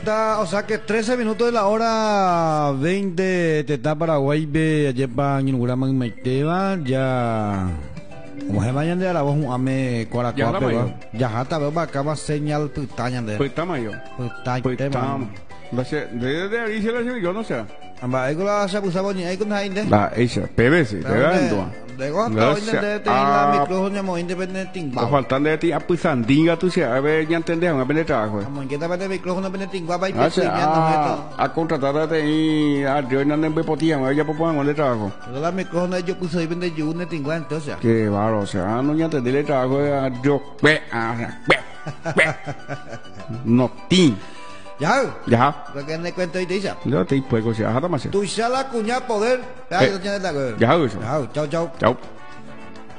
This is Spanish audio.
está, o sea que 13 minutos de la hora 20 te está Paraguay be ayepa inaugurar Maiteba ya como se vayan de la voz ame cuaracoa pero ya hasta veo para acá señal putaña de Putamayo. Putama. De ahí se la yo no sé. Amba ego la se pusaba ni ego na inde. La esa PVC, te dando. De gosta hoy de la micrófono mo independiente Tá faltando de ti a pusandinga tu se a ver ya entender una pena trabajo. Como que estaba de micrófono pendiente vai a contratar de ahí a yo no me podía, ya poco de trabajo. La micrófono yo puse vende yo ne tingua entonces. Qué bárbaro, o sea, no ya entender el trabajo yo no tin. Ya. Lo que me cuento y dice. Yo te puedo decir, ajá, más. Tu sala cuña poder. Ya, eso. Chao, chao. Chao.